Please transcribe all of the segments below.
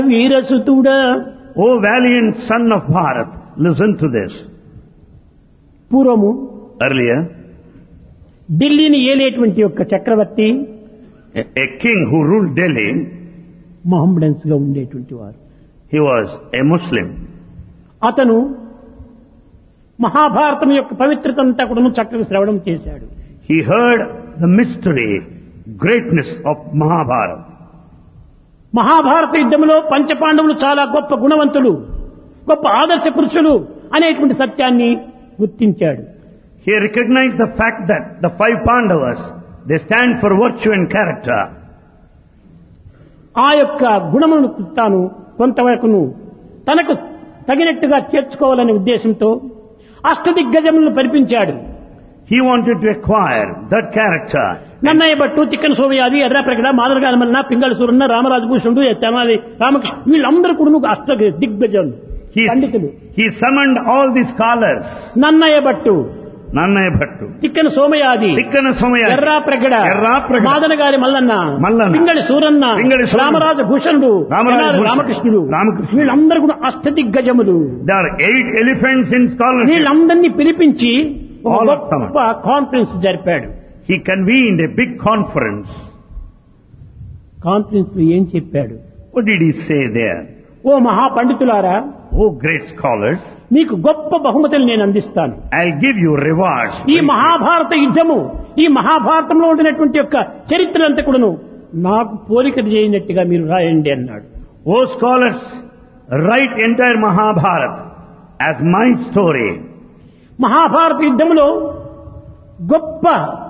వీరసుతుడా, O valiant son of Bharat, listen to this. పూర్వము Earlier, ఢిల్లీని ఏలేటువంటి యొక్క చక్రవర్తి a king who ruled Delhi, మహమ్మడన్స్ గా ఉండేటువంటి వారు. he was a Muslim. అతను మహాభారతం యొక్క పవిత్రత అంతా కూడా చక్కగా శ్రవణం చేశాడు. He heard the mystery, greatness of Mahabharata. Mahabharata యుద్ధంలో పంచపాండవులు చాలా గొప్ప గుణవంతులు, గొప్ప ఆదర్శ పురుషులు అనేటువంటి సత్యాన్ని గుర్తించాడు. He recognized the fact that the 5 Pandavas, they stand for virtue and character. ఆ యొక్క గుణములను తాను కొంతవరకును తనకు తగినట్టుగా చేర్చుకోవాలనే ఉద్దేశంతో అష్టదిగ్గజములను పరిపించాడు. He wanted to acquire that character. Nannaya Bhattu, Tikkana సోమయాది, Errapragada, మాదరగానమల్ల, Pingala Suranna, రామరాజభూషణుడు, Tenali Ramakrishna, వీళ్ళందరూ కూడా అష్ట దిగ్గజాలు పండితులు. He summoned all the scholars. Nannaya Bhattu, Nannaya Bhattu, Tikkana సోమయాది, Tikkana Somayadi, Errapragada, Errapragada, మాదనగారి Mallanna, Mallanna, Pingali Suranna, Pingali Suranna, రామరాజభూషణుడు, రామరాజభూషణుడు, రామకృష్ణుడు, రామకృష్ణుడు, వీళ్ళందరూ కూడా అష్టదిగ్గజములు. there are 8 elephants in scholarship. వీళ్ళందరినీ పిలిపించి ఒక All of them. గొప్ప conference జరిపాడు. He convened a big conference. Conference లో ఏం చెప్పాడు? What did he say there? Oh మహాపండితులారా, Oh great scholars, మీకు గొప్ప బహుమతులు నేను అందిస్తాను. I'll give you rewards. ఈ మహాభారత యుద్ధము, ఈ మహాభారతంలో ఉండినటువంటి యొక్క చరిత్ర అంతా కూడాను నాకు పోలిక చేయనట్టుగా మీరు రాయండి అన్నాడు. Oh scholars, write entire Mahabharata as my story. Mahabharata యుద్ధములో గొప్ప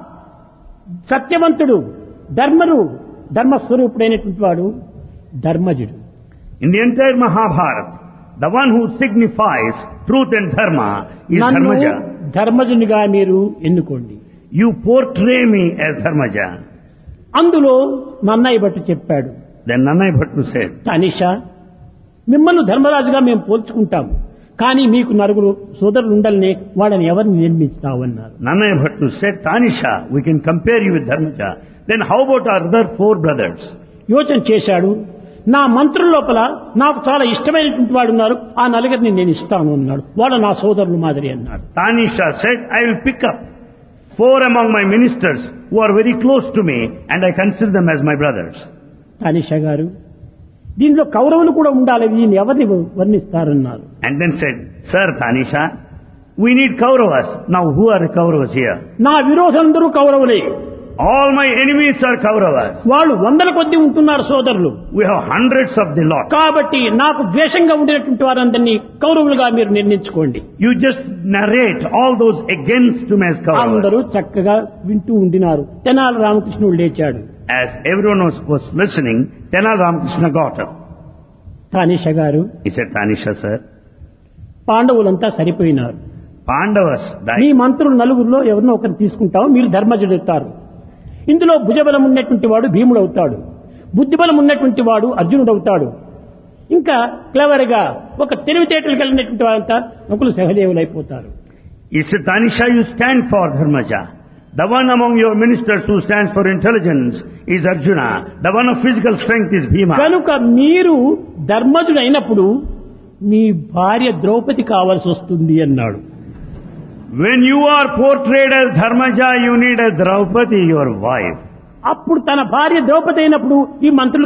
సత్యవంతుడు, ధర్మస్వరూపుడైనటువంటి వాడు ధర్మజుడు. In the entire Mahabharata, the one who signifies truth and dharma is నన్ను Dharmaja. ధర్మజునిగా మీరు ఎన్నుకోండి. You portray me as Dharmaja. అందులో నన్నయ్య భట్టు చెప్పాడు, Then Nannaya Bhattu said, Tanisha, మిమ్మల్ని ధర్మరాజుగా మేము పోల్చుకుంటాము, కానీ మీకు నలుగురు సోదరులు ఉండాలని వాళ్ళని ఎవరిని నిర్మించుతావు అన్నారు. Nannaya Bhattu said, Tanisha, we can compare you with Dharmaja. Then how about our other 4 brothers? యోచన చేశాడు. నా మంత్రుల లోపల నాకు చాలా ఇష్టమైనటువంటి వాడు ఉన్నారు, ఆ నలుగురిని నేను ఇస్తాను అన్నాడు. వాళ్ళ నా సోదరులు మాదిరి అన్నాడు. Tanisha said, I will pick up 4 among my ministers who are very close to me and I consider them as my brothers. Tanisha గారు, దీనిలో కౌరవులు కూడా ఉండాలి, దీన్ని ఎవరిని వర్ణిస్తారన్నారు. And then said, Sir Tanisha, we need Kauravas. Now who are the Kauravas here? నా విరోధులందరూ కౌరవులే, All my enemies are Kauravas. వాళ్ళు వందల కొద్ది ఉంటున్నారు సోదరులు. We have hundreds of the lot. కాబట్టి నాకు ద్వేషంగా ఉండేటువంటి వారందరినీ కౌరవులుగా మీరు నిర్ణయించుకోండి. You just narrate all those against me as Kauravas. అందరూ చక్కగా వింటూ ఉండినారు. తెనాలి రామకృష్ణుడు లేచాడు. As everyone was listening, Tenal Ramakrishna got up. Tanisha గారు, He said, Tanisha sir, పాండవులంతా సరిపోయినారు. Pandavas me died. మంత్రులు నలుగురిలో ఎవరినో ఒకరిని తీసుకుంటాం, మీరు ధర్మజుడు అవుతారు. ఇందులో భుజబలం ఉన్నటువంటి వాడు భీముడు అవుతాడు, బుద్ధిబలం ఉన్నటువంటి వాడు అర్జునుడు అవుతాడు. ఇంకా క్లవర్ గా ఒక తెలివితేటలు కలిగినటువంటి వారంతా నకులు సహదేవులు అయిపోతారు. He said, Tanisha, you stand for Dharmaja. The one among your ministers who stands for intelligence is Arjuna. The one of physical strength is Bhima. కనుక మీరు ధర్మజుడు అయినప్పుడు మీ భార్య ద్రౌపది కావాల్సి వస్తుంది అన్నాడు. When you are portrayed as Dharmaja, you need a Draupadi, your wife. అప్పుడు తన భార్య ద్రౌపది అయినప్పుడు ఈ మంత్రులు